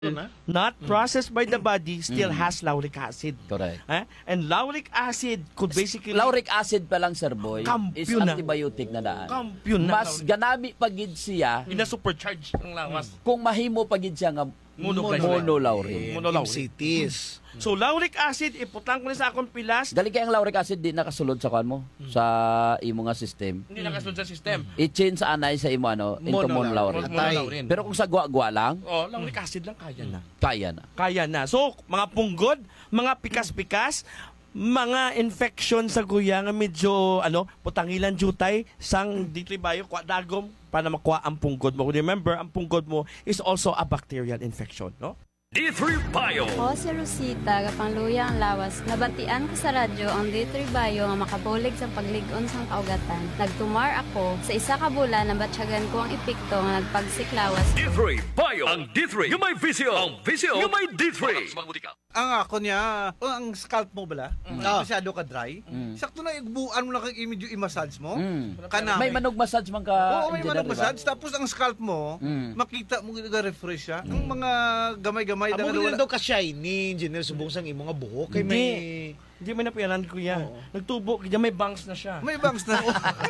not processed by the body still has lauric acid. Correct. And lauric acid could basically... Lauric acid pa lang, Sir Boy, is Kampiyon na. antibiotic na daan. Kampiyon na. Mas ganami pagid siya Ina-supercharge ang lawas. kung mahimo pagid siya nga monolauric. MCTs. So, lauric acid, iputang ko na sa akong pilas. Dali kay ang lauric acid di nakasulod sa kwan mo sa imo nga system. Hindi nakasunod sa system. I-change sa anay sa imo into monolauric. Monolaurin. Pero kung sa gwa-gwa lang, Lauric acid lang kaya na. kaya na. Kaya na. So, mga punggod, mga pikas-pikas, mga infection sa guya nga medyo putangilan jutay sang ditribayo kwa dagom para makuha ang punggod mo. Remember, ang punggod mo is also a bacterial infection, no? D3 Bio. Ako si Rosita, kapangluya ang lawas. Nabatian ko sa radyo ang D3 Bio nga makabulig sa pagligon sang kaugatan. Nagtumar ako sa isa ka bulan na batsyagan ko ang epekto nga nagpagsiklawas. D3 Bio. Ang D3 yung may visio. Ang visio yung may D3. Ang ako niya, ang scalp mo bala, masyado ka dry. Sakto na igbuan mo lang kang image yung i-massage mo. Kanami. May manog massage man ka. Oo, may manog massage. Tapos ang scalp mo, makita mo nag-refresh siya. Ang mga gamay-gamay Amo gid daw ka shiny, engineer subong sang imo nga buhok kay may Hindi may napianan kuya. Nagtubo, kaya may bangs na siya. may bangs na.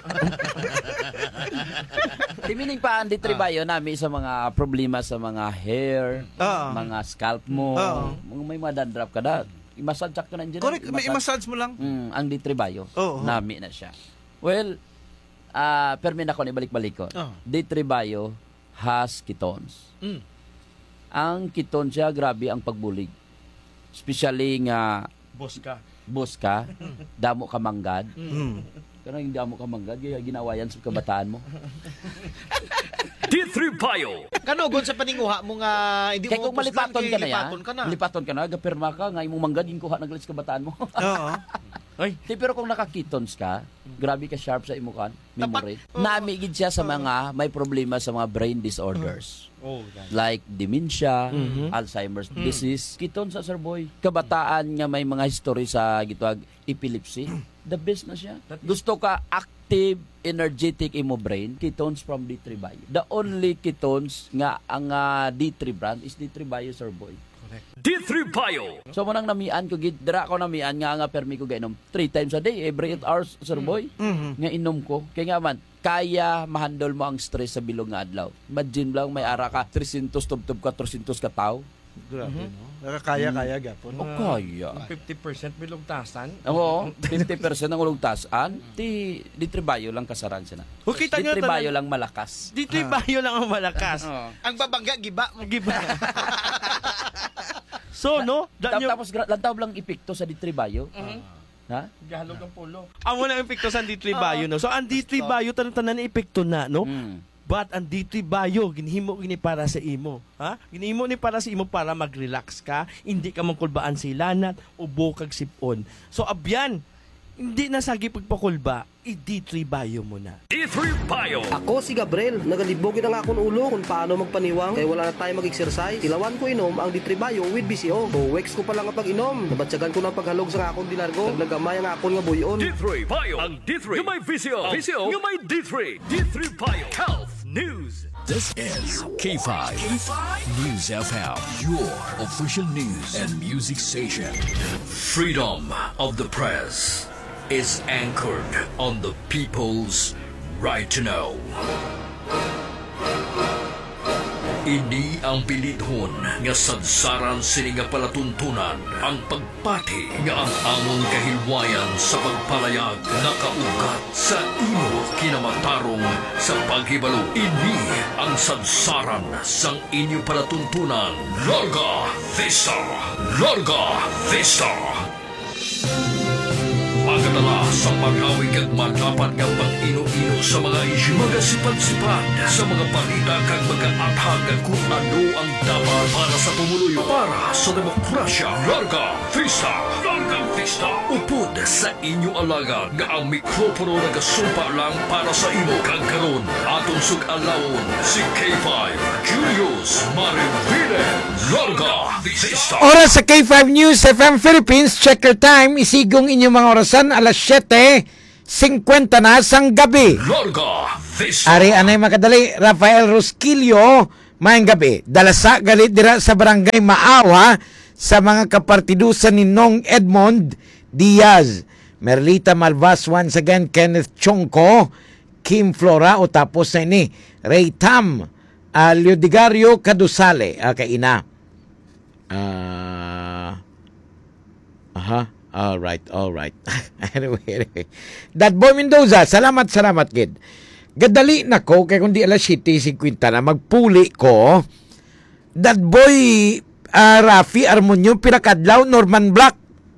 Timining pa ang ditribayo nami sa mga problema sa mga hair, mga scalp mo, may mga dandruff ka na. I-massage ka na dyan. Correct, may i-massage mo lang. Ang ditribayo, Oo. nami na siya. Well, permin ako ni balik-balik ko. Ditribayo has ketones. Ang ketones siya, grabe ang pagbulig. Especially nga boss ka, damo ka manggad. Pero yung damo ka manggad, ginawayan sa kabataan mo. D3 Bio. kanugon sa paninguha mo nga hindi Kaya mo kung malipaton ka na ya, lipaton lipaton ka na, gapirma ka, nga imong manggad, yung kuha naglalis kabataan mo. Oo. Ay, Pero kung nakakitons ka, grabe ka sharp sa imukan, memory. Namigid siya sa mga may problema sa mga brain disorders. Like dementia, Alzheimer's disease. Kiton sa Sir Boy. Kabataan nga may mga history sa gitwag epilepsy. The best na siya. Gusto ka active, energetic imo brain, ketones from D3 Bio. The only ketones nga ang D3 brand is D3 Bio, Sir Boy. D3 Bio. So mo nang namian ko gid dira ko namian nga permi ko gainom 3 times a day every 8 hours, Sir Boy. Nga inom ko kay nga man kaya mahandle mo ang stress sa bilog nga adlaw. Imagine lang may ara ka 300 tubtob ka 300 ka tao. Grabe, no? Nakakaya-kaya gapon. O kaya. 50% bilugtasan. Oo, 50% ang ulugtasan. D3 Bio lang kasaran siya na. Kita nyo D3 Bio lang malakas. D3 Bio lang ang malakas. Ang babangga giba Giba. So, no? Tapos lantaw lang epekto sa D3 Bio. Ha? Gahalog ang pulo. Amo na ang epekto sa D3 Bio, no? So, ang D3 Bio, tanan-tanan na epekto na, no? But ang D3 Bio, ginhimo gini para sa imo. Ha? Ginhimo ni para sa imo para mag-relax ka, hindi ka mangkulbaan sa ilanat, ubo kag sipon. So, abyan, hindi na sagi pagpakulba, i-D3 Bio mo na. D3 Bio. Ako si Gabriel, nagalibogin na nga akong ulo kung paano magpaniwang kaya wala na tayo mag-exercise. Ilawan ko inom ang D3 Bio with BCO. 2 weeks ko pa lang ang pag-inom. Nabatsagan ko ng paghalog sa akong dilargo. Naglagamay ang akong nga buyon. D3 Bio. Ang D3 yung may visio. Visio yung may D3. D3 Bio. Health News. This is K5 News FM, your official news and music station. Freedom of the press is anchored on the people's right to know. Ini ang bilidhon nga sadsaran sini nga palatuntunan ang pagpati nga ang among kahilwayan sa pagpalayag nakaugat sa imo kinamatarong sa paghibalo. Ini ang sadsaran sang inyo palatuntunan. Larga Vista! Larga Vista! Pagkatala sa maghawig at magapat ng pag-ino-ino sa mga isyu, magasipad-sipad sa mga balita kag mag-aathag kung ano ang dapat para sa pumuluyo, para sa demokrasya. Larga Vista! Larga Vista! Upod sa inyo alagad nga ang mikropono nagasumpa lang para sa imo. Kagkaroon atong sug-alawon si K5 Julius Marivile. Larga Vista! Oras sa K5 News FM Philippines. Check your time. Isigong inyong mga orasan alas 7:50 na sang gabi. Larga Vista! Ari anay makadali, Rafael Rosquillo, Mayang gabi, dalasa galit dira sa barangay Maawa sa mga kapartidusan ni Nong Edmond Diaz, Merlita Malvas, once again, Kenneth Chongko, Kim Flora, o tapos na ini, Ray Tam, Leodigario Cadusale, kaina. Alright. anyway. That boy Mendoza, salamat, kid. Gadali na ko, kaya kundi alas 7:50 na, magpuli ko. That boy, Rafi Armonio, pinakadlaw, Norman Black.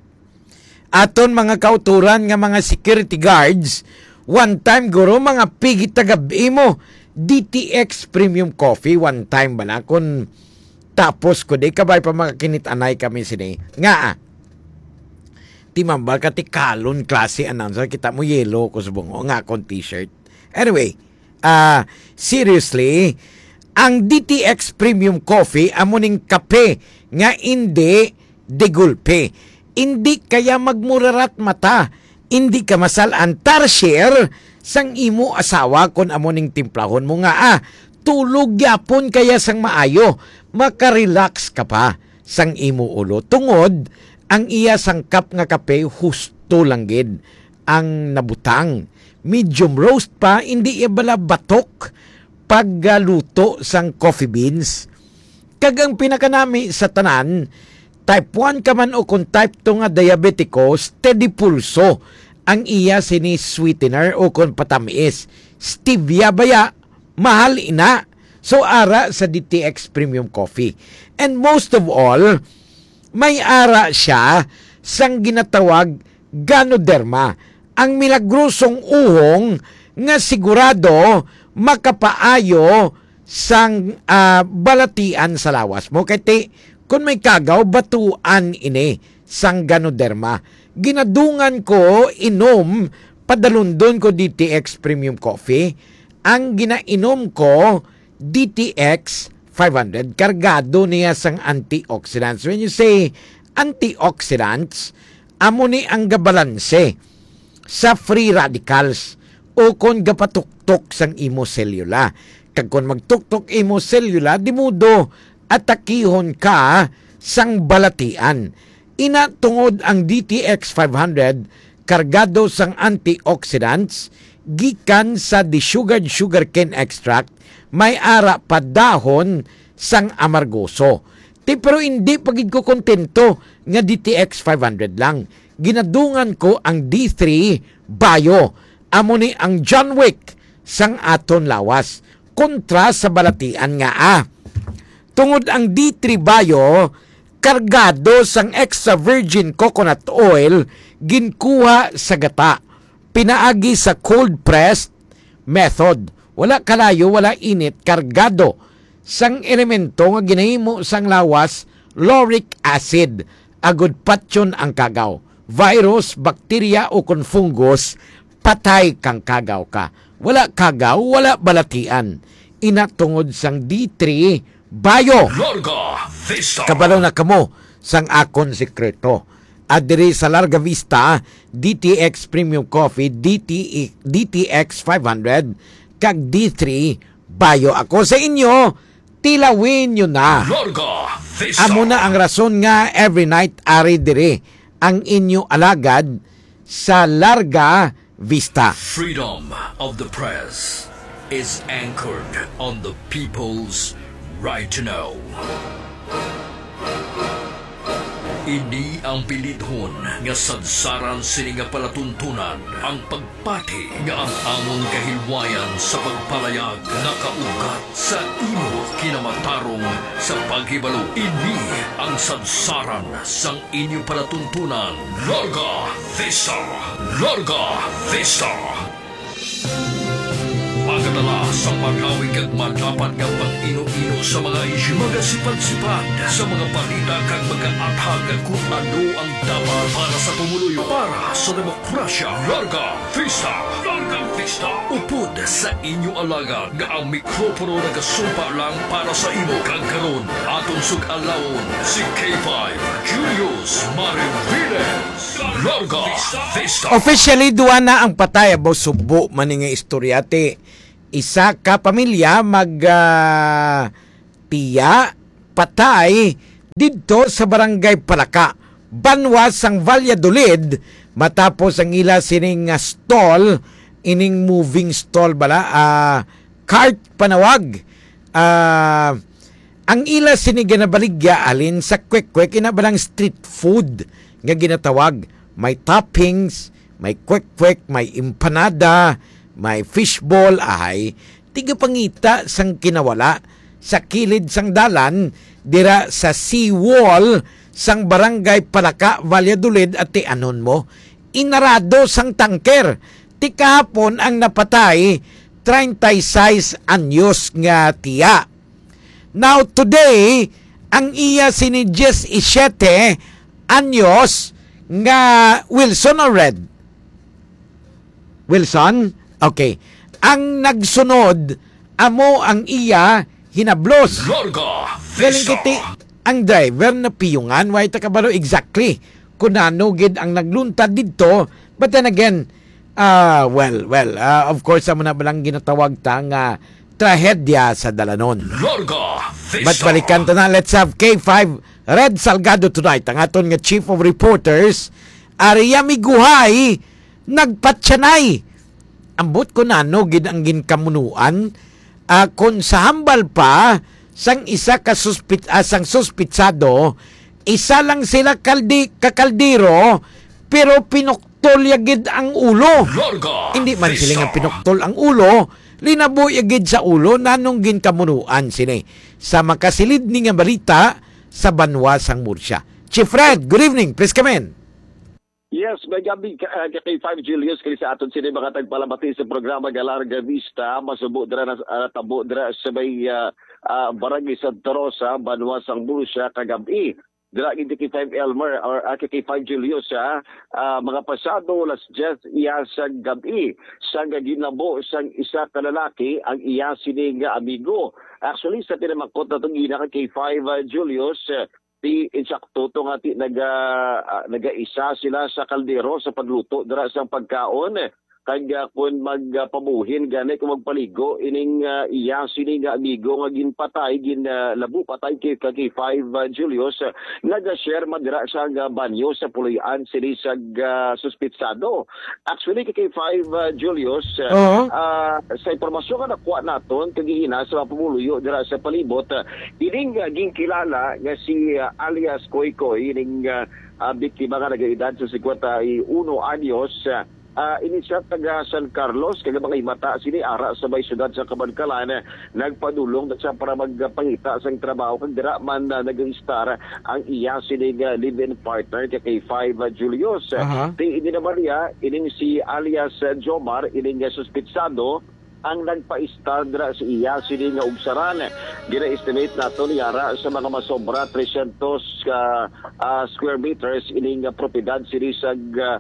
Aton mga kauturan nga mga security guards, one time guro, mga pigit tagabi mo, DTX Premium Coffee, one time ba na, kung tapos ko, di kabay pa mga kinitanay kami sini. Nga, timambal ka ti kalon klase announcer, kita mo yellow ko subong, nga akong t-shirt. Anyway, seriously, ang DTX Premium Coffee amuning kape nga hindi degulpe. Hindi kaya magmurarat mata. Hindi ka masalan tarsier sang imo asawa kon amuning timplahon mo nga tulog yapon kaya sang maayo. Makarelax ka pa sang imo ulo. Tungod, ang iya sangkap nga kape husto lang gid ang nabutang. Medium roast pa, hindi bala batok pagluto sang coffee beans. Kagang pinakanami sa tanan, type 1 ka man o kung type 2 nga diabetiko, steady pulso ang iya sini sweetener o kung patamis. Stevia baya, mahal ina. So ara sa DTX Premium Coffee. And most of all, may ara siya sang ginatawag Ganoderma, ang milagrosong uhong nga sigurado makapaayo sang balatian sa lawas mo. Kaya kung may kagaw, batuan ini sang Ganoderma. Ginadungan ko, inom, padalundon ko DTX Premium Coffee. Ang ginainom ko, DTX 500. Kargado niya sang antioxidants. When you say antioxidants, amo ni ang gabalanse sa free radicals o kung gapatuktok sang imo selula. Kag kung magtuktok imo selula, di mudo atakihon ka sang balatian. Ina tungod ang DTX 500 kargado sang antioxidants gikan sa desugared sugarcane extract, may ara pa dahon sang amargoso. Pero hindi pagid ko kontento nga DTX 500 lang. Ginadungan ko ang D3 Bio. Amo ni ang John Wick sang aton lawas. Kontra sa balatian nga Tungod ang D3 Bio, kargado sang extra virgin coconut oil, ginkuha sa gata. Pinaagi sa cold pressed method. Wala kalayo, wala init, kargado sang elemento nga ginahimo sang lawas, lauric acid. Agud patyon ang kagaw. Virus, bakterya o kung fungus, patay kang kagaw ka. Wala kagaw, wala balatian. Inatungod sang D3 Bio. Larga Vista. Kabalo na kamo sang akon sekreto. Adiri sa Larga Vista, DTX Premium Coffee, DTX 500, kag D3 Bio. Ako sa inyo, tilawin nyo na. Larga Vista. Amo na ang rason nga every night ari dire ang inyo alagad sa Larga Vista. Freedom of the press is anchored on the people's right to know. Ini ang pilidhon nga sadsaran sini nga palatuntunan ang pagpati nga ang amon kahilwayan sa pagpalayag nakaugat sa imo kinamatarong sa paghibalo. Ini ang sadsaran sang inyo palatuntunan. Larga Vista! Larga Vista! Pagkatala sa paghawig at malapat ng pag-ino-ino sa mga isyu, magasipad-sipad sa mga balita kag mag-aathag kung ano ang dapat para sa pumuluyo, para sa demokrasya. Larga Vista! Larga Vista! Upod sa inyo alaga nga ang mikropono nagasumpa lang para sa imo. Kagkaroon atong sug-alawon si K5 Julius Mariviles. Larga Vista! Officially, duwa na ang patay abo subo maning istoryate. Isa ka pamilya tiya patay didto sa barangay Palaka, Banwas sang Valladolid, matapos ang ila sining stall, ining moving stall cart panawag. Ang ila sining ginabaligya alin sa kwek-kwek inabalang street food nga ginatawag. May toppings, may kwek-kwek, may empanada, may fishball, tiga pangita sang kinawala sa kilid sang dalan dira sa seawall sang barangay Palaka, Valladolid at anon mo. Inarado sang tangker. Ti kahapon ang napatay 36 anyos nga tiya. Now today, ang iya sini 17 anyos nga Wilson or Red? Wilson? Okay. Ang nagsunod, amo ang iya hinablos. Galing kiti, ang driver na piyungan, way takabalo exactly kung ano gid ang nagluntad dito. But then again, of course, amo na balang ginatawag ta nga trahedya sa dalanon. But balikan ta na, let's have K5 Red Salgado tonight, ang aton nga Chief of Reporters, Aria Miguhay, nagpatsanay. Ambot ko na gid ang ginkamunuan, kung sa hambal pa sang isa ka sang suspitsado, isa lang sila kakaldiro, pero pinoktol yagid ang ulo. Hindi man sila nga pinoktol ang ulo, linabo yagid sa ulo nanong ginkamunuan sini. Sa makasilid ni nga balita sa Banwas sang Murcia. Chief Fred, good evening, please come in. Yes, may gabi kay 5 Julius kay sa aton sini mga tagpalamati sa programa Galarga Vista, masubo dira na tabo dira sa may barangay Santa Rosa, Banwas sang Murcia kagabi. Dira gid kay 5 Elmer or kay 5 Julius mga pasado las 10 iya sa gabi sang ginabo sang isa ka lalaki ang iya sini nga amigo. Actually sa tinamakot na itong ina kay 5 Julius, di insakto to nga nagaisa sila sa kaldero sa pagluto dira sa pagkaon. Kaya kung magpabuhin gani kung magpaligo ining iya sini nga amigo nga ginpatay ginlabu patay kay 5 Julius naga-share madira sa banyo sa puloy-an sini sa suspitsado. Actually kay 5 Julius sa impormasyon nga nakuha naton kagihina sa pamuluyo dira sa palibot ining ginkilala nga si alias Koy Koy ining biktima nga nag-edad sa 51 anyos. Ini siya taga San Carlos, kaya mga imata sini ara sa may syudad sa Kabankalan, nagpadulong na siya para magpangita sa trabaho kung dira man nag-star ang iya sini live-in partner kay 5 Julius. Ini naman niya, ining si alias Jomar, ining suspitsado, ang nagpa-star dira sa iya sini nga ubsaran. Gina-estimate nato ni Yara sa mga masobra 300 square meters ining propiedad sini sa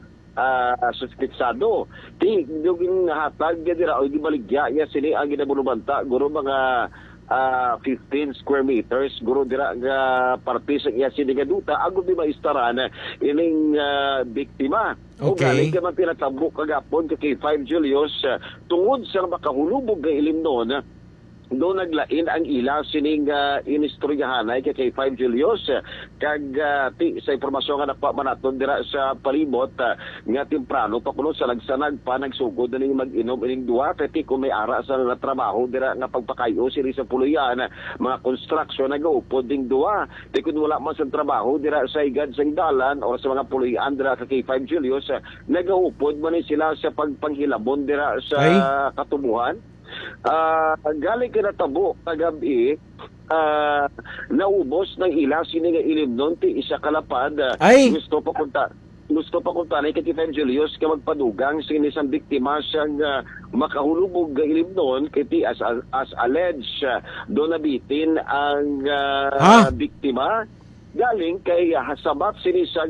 suspitsado. Di yung hatag dira o gibaligya ya sini ang ginabulubanta guro mga 15 square meters guro dira nga parte sa iya sini nga duta agud di maistaran ining biktima. Okay. Galing man pinatabok kagapon kay 5 Julius tungod sa makahulubog nga ilim noon. Doon naglain ang ila sining inistoryahanay kay 5 Julius kag sa impormasyon nga nakuha man naton dira sa palibot nga temprano pakuno sa nagsanag pa nagsugod na ning mag-inom ining duwa kay kung may ara sa trabaho dira nga pagpakayo sini sa puluyan mga construction nagaupod ding duwa kay kun wala man sa trabaho dira sa igad sang dalan o sa mga puluyan dira kay 5 Julius nagaupod man sila sa pagpanghilabon dira sa katubuhan. Galing kinatabo kagabi naubos ng ila sini nga ilim noon ti isa kalapad gusto pa kunta kay 5 Julius ka magpadugang sini isang biktima siyang makahulubog nga ilim noon kay as alleged doon nabitin ang biktima. Galing kay hasabat sini sa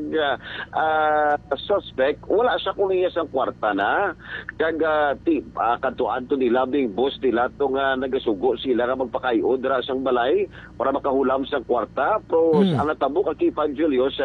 suspect wala siya kuliya sa kwarta na kag kantuan to nila bing boss nila to nga nagasugo sila nga magpakayo dira sang balay para makahulam sa kwarta pero ang natabo kay 5 Julius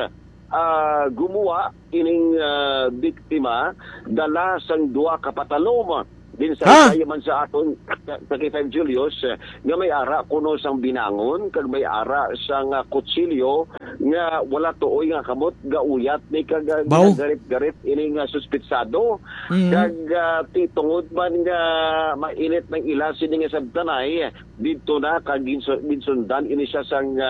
gumawa ining biktima dala sang duwa ka patalom din sa isa man sa aton kay Five Julius nga may ara kuno sang binangon kag may ara sang kutsilyo nga wala tuoy nga kamot gauyat ni kag garit-garit ini nga suspitsado kag titungod man nga mainit ng ilas ini nga sabtanay didto na kag ginsundan ini siya sang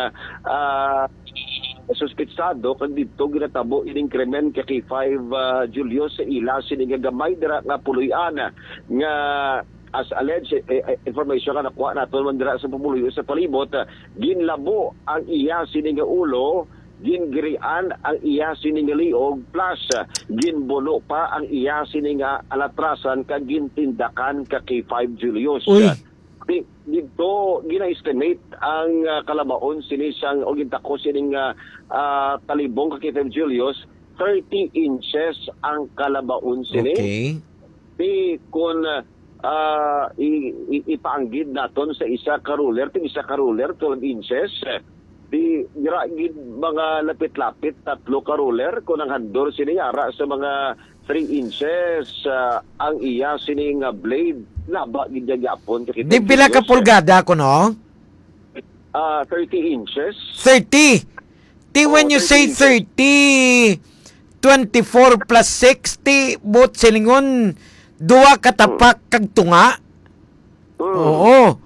suspitsado kag didto ginatabo ining krimen kay Five Julius sa ilas ini nga gamay dira nga puloy-an nga as alleged information nga nakuha naton man dira sa pumuluyo sa palibot ginlabo ang iya sini nga ulo gingrian ang iya sini nga liog plus ginbuno pa ang iya sini nga alatrasan kag gintindakan kay Five Julius. Dito gina-estimate ang kalabaon sini sang o gintako sining talibong kay Five Julius 30 inches ang kalabaon sini. Okay. Di kun ipaanggid naton sa isa ka ruler 12 inches di gid mga lapit-lapit 3 ka ruler kun ang handor siniyara sa mga 3 inches ang iya sining blade laba gid gyapon di pila ka pulgada kuno 30 inches 30 di when you say 30 24 plus 60 bot silingon duwa katapak kag tunga. Oo.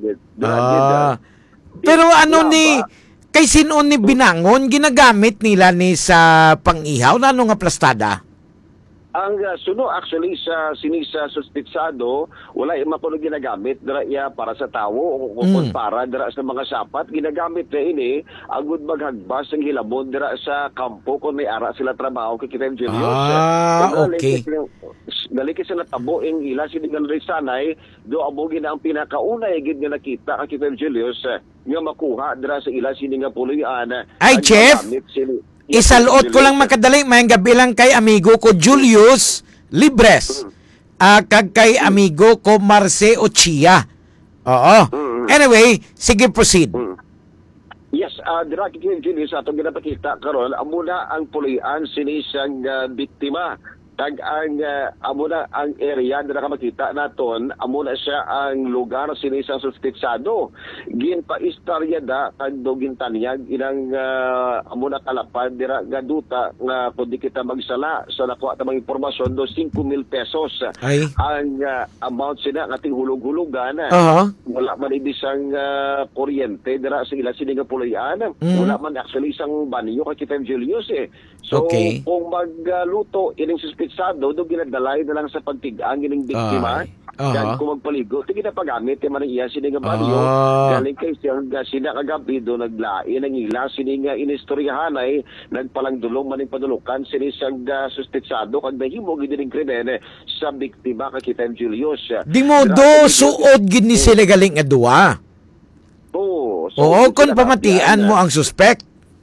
Pero ano ni kay sino ni binangon ginagamit nila ni sa pang-ihaw nano nga plastada? Ang suno actually sa sinisa suspitsado wala mapuno ginagamit dira iya para sa tawo o para dira sa mga sapat ginagamit na ini agud maghagbas ang hilabon dira sa kampo kung may ara sila trabaho kay Five Julius. Okay. Dali kasi natabo ang ila siningan risanay do abo gina ang pinakauna gid nga nakita kay Five Julius nga makuha dira sa ila sininga puloy-an. Ay chef. Isalot ko lang makadali, mayang gabi lang kay amigo ko Julius Libres. Kag kay amigo ko Marce Ochia. Oo. Anyway, sige proceed. Yes, dira kay Julius atong ginapakita karon amuna ang puloy-an sini sang biktima. Kag ang amuna ang area na makita naton amuna siya ang lugar sini sa suspitsado ginpaistorya da kag gintanyag ilang amuna kalapad dira gaduta nga kun di kita magsala sa nakuha ta mga impormasyon do 5,000 pesos ang amount sina nga hulog-hulugan wala man ibisang kuryente dira sa ila sini nga puloy-an wala man actually isang banyo kay Five Julius so kung magluto ining suspitsado do ginadalay na lang sa pagtigang ining biktima kan kung magpaligo ti ginapagamit ti man iya sini nga banyo galing kay sina kagabi do naglain ang ila sini nga inistoryahanay nagpalang-dulong maning padulukan sini sang suspitsado kag nahimo gid ining krimen sa biktima kay Five Julius. Di mo do suod gid ni sila galing nga duwa. Oo, kun pamatian mo ang suspect.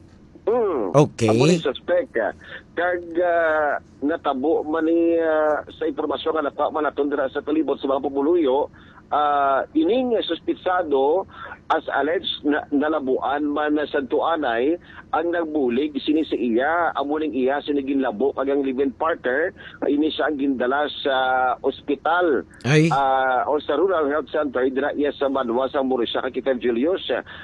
Okay. Amo ni suspect kag natabo man ni sa impormasyon nga nakuha man naton dira sa palibot sa mga pumuluyo ining suspitsado as alleged nalabuan man sa tuanay ang nagbulig sini sa iya amuning iya sinigin labo kag ang live-in partner ini siya ang gindala sa ospital o sa rural health center dira iya sa Manwa sa Morisia kay Five Julius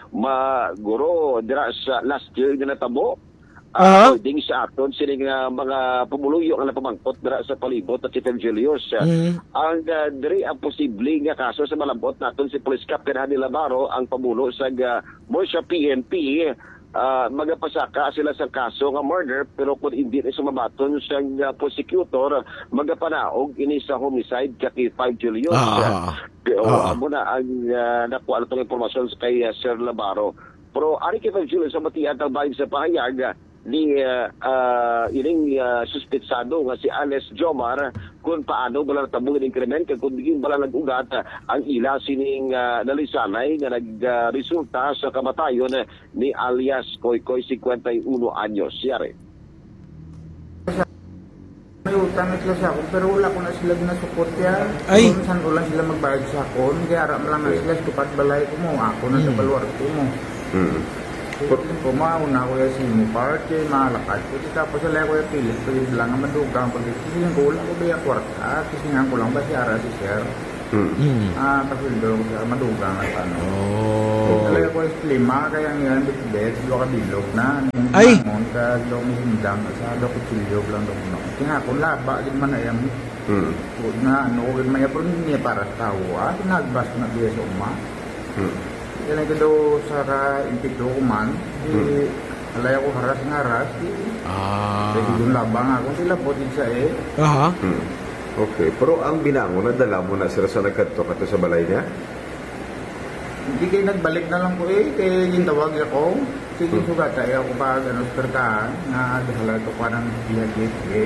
maguro dira sa last year na natabo according sa aton sining mga pumuluyo nga napamangkot dira sa palibot at si Five Julius ang diri ang posible nga kaso sa malambot naton si Police Captain Hani Labaro ang pamulo sa Morisia PNP magapasaka sila sa kaso nga murder pero kung hindi na sumabaton sa prosecutor magapanaog ini sa homicide kay Five Julius amo na ang nakuha natong impormasyon kay Sir Labaro pero ari kay Five Julius sa matian ang bahin sa pahayag ni ining suspitsado nga si Alex Jomar kung paano bala natabong ng krimen kag kung digin bala nag-ugat ang ila sining nalisanay nga nagresulta sa kamatayon ni alias Koykoy 51 anyos. Yari. May utang na sila sa akon pero wala ko na sila ginasuport yan. Kung saan ko lang sila magbayad sa akon kaya aram lang na sila tupat balay ko mo ako na sa baluar ko mo. Mauna ko yung simo party, malakad ko. Tapos alay ko yung pilit, pilit lang ang madugang. Kasi yung kulang ko ba yung kwarta? Kasi nga ko lang ba si Ara si Sir? Kasildo ko siya madugang at ano. Alay ko yung lima, kaya ngayon bitbet, do ka bilog na. Ay! Sa do may hindang, sa do kutsilyo lang do no. Kaya ko laba, din man ayam. Na ano ko may pero hindi para sa tao. Nagbas na diya sa uma. Yan ay daw sa ka-impito ko man, alay ako haras ng haras, kasi doon labang ako sila po din sa Okay, pero ang binango na dala mo na sir sa nagkadto kato sa balay niya? Hindi kayo nagbalik na lang po kaya yung tawag ako, sige sugat ay ako pa perkaan, na dahala ito pa ng gate.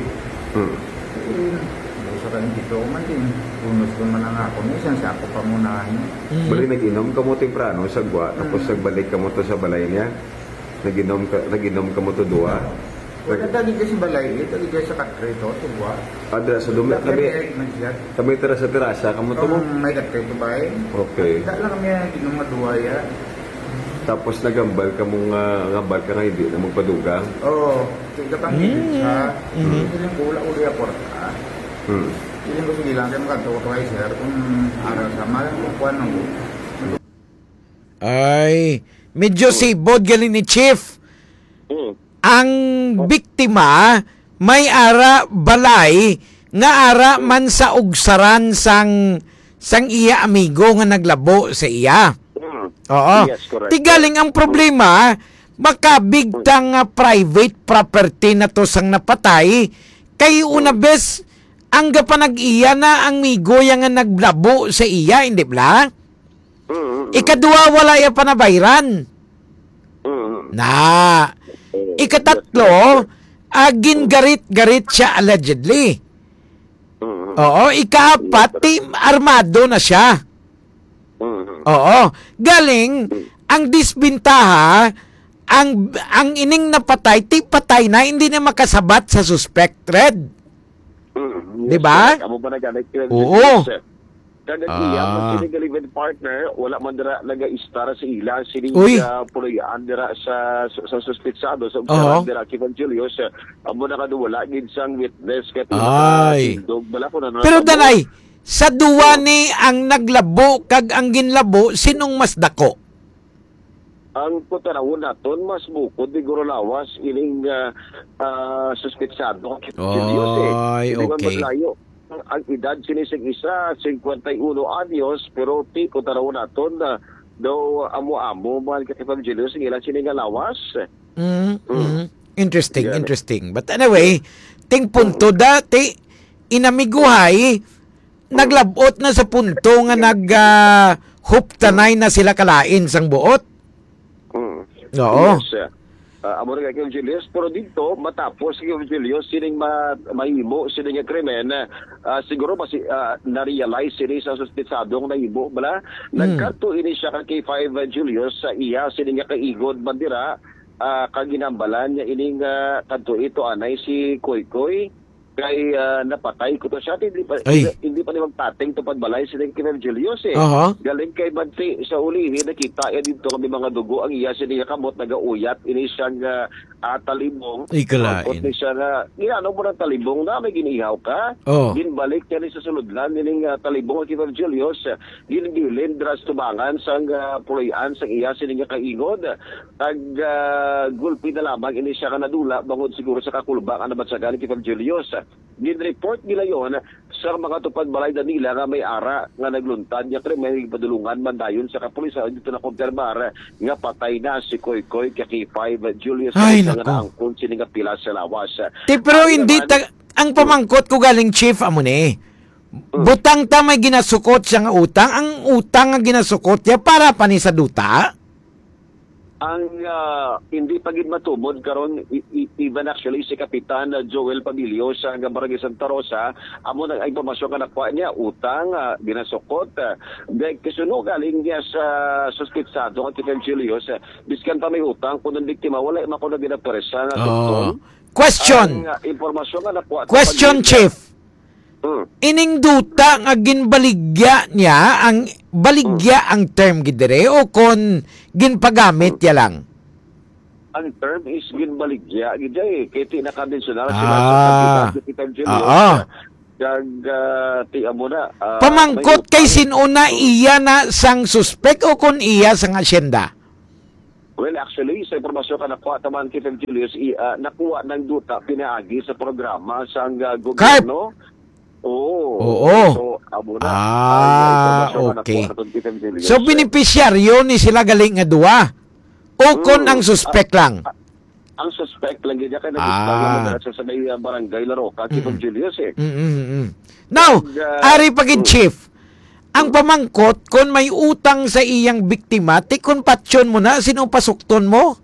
Sa kanin dito ko man din. Punos ko man ang ako. Isang sa ako pamunahin. Bali nag-inom ka mo temprano sa gwa, tapos nagbalik ka mo to sa balay niya. Nag-inom ka mo to duwa. Nagtagi ka sa balay, tagi ka sa katreto, sa gwa. Adra sa dumi, kami tira sa terasa, ka mo to mo? May katreto ba eh? Okay. Dahil lang kami nag-inom nga duwa ya. Tapos nagambal ka mong ngambal ka nga hindi na magpadugang? Oo. Tiga pang sa silang ula-uli aporta. Hindi ko sige lang kayo magkanto ko kay sir kung araw sa malang kukuhan ng Ay, medyo sibod galing ni Chief. Ang biktima may ara balay nga ara man sa ugsaran sang iya amigo nga naglabo sa iya. Oo. Yes, correct. Tigaling ang problema, makabigtang private property na to sang napatay kay una bes ang gapanag-iya na ang migo yang nga naglabo sa iya, hindi bla? Ikadua, wala iya panabayran. Na. Ikatatlo, gingarit-garit siya allegedly. Oo, ikaapat, armado na siya. Oo, galing, ang disbintaha, ang ining napatay, patay na, hindi na makasabat sa suspected. Di ba? Amo ba nagalit? Oo. Kada iya magkinigalibin partner, wala man dira naga-istar sa ila sining puluyaan dira sa suspitsado sa dira Kivan Julius. Amo na kadwala gid sang witness ket bala ko na. Pero danay, sa duwa ni ang naglabo kag ang ginlabo, sinong mas dako? Ang putarawon naton mas bukod di guro lawas ining suspitsado. Ay, okay. Ang edad sinisig isa 51 anyos pero ti putarawon naton daw amo-amo man katipang Julius ilang sininga lawas. Interesting. But anyway, ting punto dati inamiguhay naglabot na sa punto nga huptanay na sila kalain sang buot. Oo. Yes. Amo rin kay Julius, pero dito, matapos kay Julius, sining mahimo, sining krimen, siguro mas na-realize sining sa suspitsadong nahimo, bala? Nagkanto ini siya kay 5 Julius, sa iya, sining kaigod bandira, kaginambalan niya ining kanto ito, anay si Koy, kay napatay ko to siya, hindi pa ni magpating tupad balay sining Kivan Julius galing kay Banti sa ulihin nakita dito kami mga dugo ang iya sining kamot nagauyat ini siyang talibong ikalain siya nga ginano mo ng talibong na may ginihaw ka ginbalik niya ni sa suludlan nining talibong ang Kivan Julius ginbilin dras tubangan sang puloyan sang iya sining kaingod tag gulpi na lamang ini siya ka nadula bangod siguro sa kakulbang ang nabatsagan ni Kivan Julius. Gin-report nila yon sa mga tupad balay na nila nga may ara nga nagluntad niya krimen padulungan man dayon sa kapulisan dito na kumpirmar nga patay na si Koy kay 5 Julius nga naangkon sini nga pila sa lawas. Pero hindi ang pamangkot ko galing Chief amo ni. Butang ta may ginasukot siya nga utang, ang utang nga ginasukot niya para pa ni sa duta. Ang hindi pagid matubod karon even actually si Kapitan Joel Pabilio sa Barangay Santa Rosa amo nang impormasyon nga nakuha niya utang ginasukot dahil kasuno galing niya sa suspitsado nga Kivan Julius biskan pa may utang kung ang biktima wala man ko na ginapresa nga tukton. Question. Ang impormasyon nga nakuha. Question Chief. Ining duta nga ginbaligya niya ang baligya ang term gidere o kon ginpagamit ya lang? ang term is ginbaligya gid eh kay ti nakadensyonar kag ti amo na pamangkot kay sinuna iya na sang suspect o kun iya sang asyenda. Well, actually, sa impormasyon ka nakuha taman kay Julius, nakuha ng duta pinaagi sa programa sa gobyerno. Oo. So, amo na. Okay. So, beneficiaryo ni sila galing nga duwa? O kon ang suspect lang? Ang suspect lang ganyan kay nag-install sa may barangay Laroca, kay Julius eh. Now, ari pagid chief, ang pamangkot, kung may utang sa iyang biktima, tikon patsyon mo na, sino pasukton mo?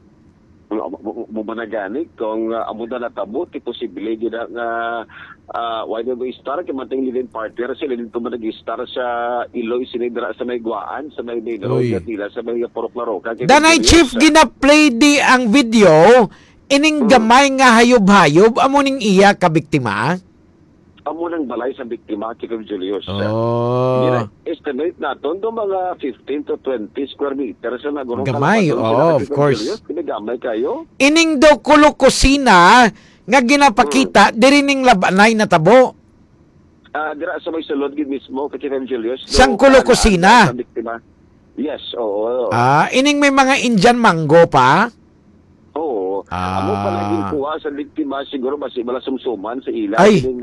Bumanagani, kung amo na natabo, ti posible gina nga why do we start, kaya mating living partner, sila dito manag-star sa Iloy, sinidra sa may Guaan, sa may Negro, sa may Purok Laroca. Danay chief, gina-play di ang video, ining gamay nga hayob-hayob, amo ning iya ka biktima? Amo nang balay sa biktima, Chico Julius. Estimate natin doon mga 15 to 20 square meters na nagurong gamay, of course. Pinagamay kayo. Ining do kulo kusina nga ginapakita, diri ning labanay na tabo. Dira sa may sulod gid mismo, Chico Julius. Sang kulo kusina? Yes, oo. Ining may mga Indian mango pa? Oo. Amo palagi kuha sa biktima siguro basi bala sumsuman sa ila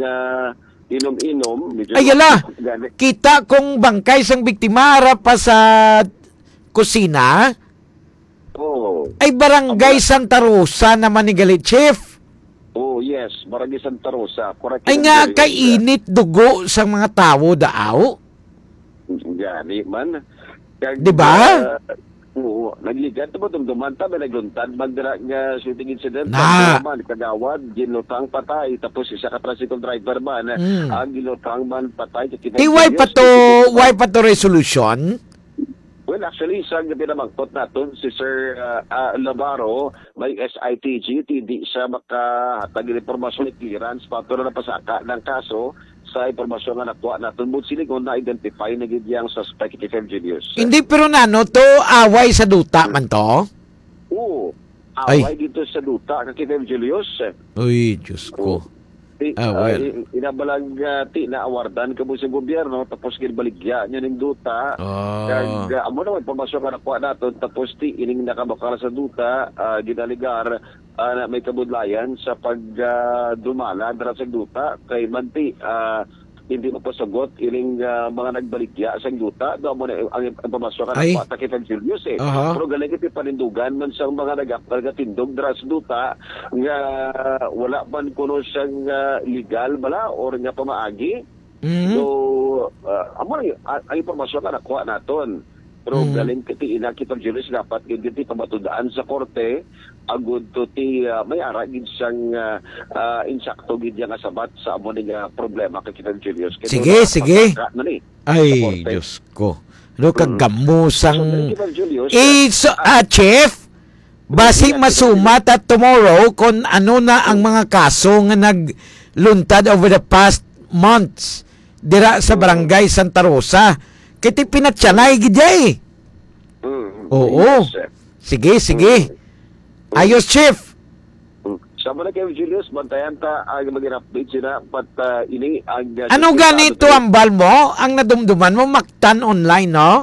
inom-inom ay yala kita kung bangkay sang biktima harap pa sa kusina. Ay barangay Santa Rosa naman ni galit chief. Yes, barangay Santa Rosa. Ay nga kay init dugo sa mga tao daaw. Gani man. Diba? Oo, nagligan ba dumduman ta may nagluntad magdira nga shooting incident man kagawad ginutang patay tapos isa ka tricycle driver man ang ginutang man patay why pa to resolution? Well, actually, sa gabi na magtot natin, si Sir Labaro, may SITG, hindi siya makahatag ng informasyon ni clearance, patuloy na pasaka ng kaso sa informasyon na nakuha natin. But sila kung na-identify na ganyang suspect kay Julius. Hindi, pero nano, to away sa duta man to? Oo, away dito sa duta kay Julius. Uy, Diyos ko. Inabalag na awardan kamo sa gobyerno tapos ginbaligya niya ning duta kag amo na impormasyon ka nakuha naton tapos ining nakabakal sa duta ginaligar na may kabudlayan sa pagdumala dara sa duta kay manti hindi mo pasagot ining mga nagbaligya sa duta do mo na ang impormasyon ka nakuha kay Julius pero galing iti panindugan man sa mga nagatindog dara sa duta nga wala man kuno siyang legal bala or nga pamaagi. So amo ang impormasyon ka nakuha naton pero galing kiti inakita Julius dapat giti pamatudaan sa korte agud to ti may ara gid siyang insakto gid yang asabat sa amo ning problema kay Julius. Sige. Ay, Diyos ko. Ano kagamusang Chief, basi masumat at tomorrow kung ano na ang mga kaso nga nagluntad over the past months dira sa barangay Santa Rosa. Kiti pinatsanay gidya Oo. Sige. Ayos, Chief. Sama na kayo, Julius. Bantayan ta ang mag-update sila. Ini ang... Ano ganito ang bal mo? Ang nadumduman mo, Mactan online, no?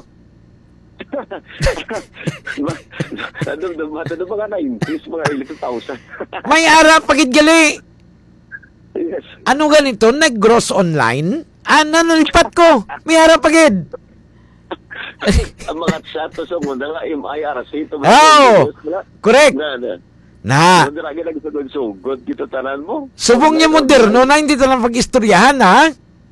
Nadumduman. Ano ba nga na-increase? Mga 11,000. May ara pagid gali. Yes. Ano ganito? Nag-gross online? Nalipat ko. May ara pagid. Ang mga chat to sa muna nga MIRC ito. Correct. Na. Sugod kita tanan mo. Subong niya moderno na hindi talang pag-istoryahan, ha?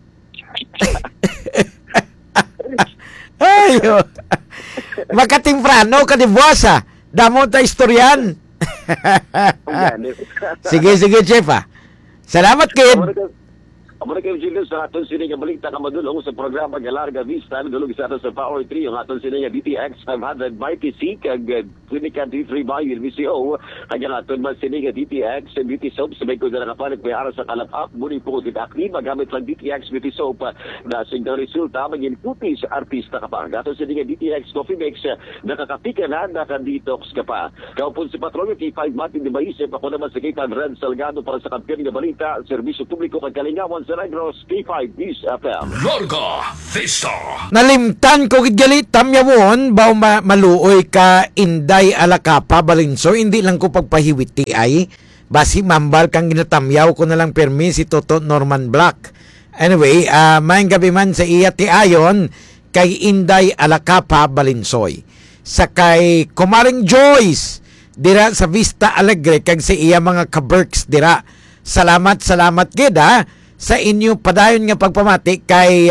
Ayo. Makatimprano ka di buwasa. Damo ta istoryan. Sige, Chief, ha? Salamat, kid. Amo na kayo Julius sa aton sini nga balita ka madulong sa programa Galarga Vista dulog sa aton sa Power 3 ang aton sini nga DTX 500 mighty kag Clinica D3 Bayo VCO kag aton man sini nga DTX beauty soap sabay ko na nakapalit may ara sa kalap-up muni po gid akli magamit lang DTX beauty soap na signal resulta maging puti sa artista ka pa. Aton sini nga DTX coffee mix nakakapika na naka-detox ka pa. Kaupon si Patrolyo T5 Martin de Baisip ako naman sa K5 Red Salgado para sa kampiyon nga balita serbisyo publiko kag kalingawan sa Negros K5 News FM. Larga Vista. Nalimtan ko gidgali tamyawon bao maluoy ka Inday Alacapa Balinso hindi lang ko pagpahiwit ti ay basi mambal kang ginatamyaw ko na lang permi si Toto Norman Black. Anyway, maayong gabi man sa iya ti ayon kay Inday Alacapa Balinsoy. Sa kay Kumaring Joyce dira sa Vista Alegre kag sa iya mga kaberks dira. Salamat gid sa inyo padayon nga pagpamati kay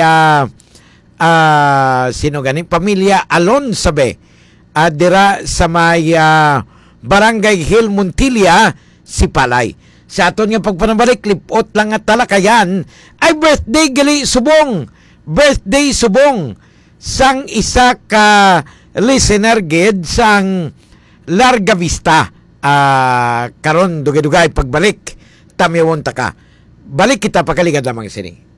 sino ganing pamilya Alonsabe dira sa may Barangay Hill Montilla si Palay. Sa aton nga pagpanabalik lipot lang at talakayan ay birthday gali subong. Birthday subong sang isa ka listener gid sang Larga Vista. Karon dugay-dugay pagbalik tamyawon ta ka. Balik kita pakaligad lamang sini.